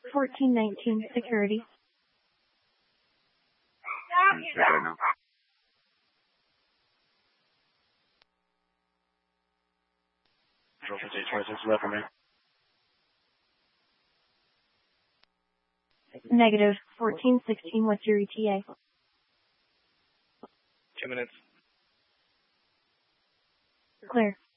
1419 security. Right now. Control 5826 left for me. Negative 1416, what's your ETA? 2 minutes. Clear.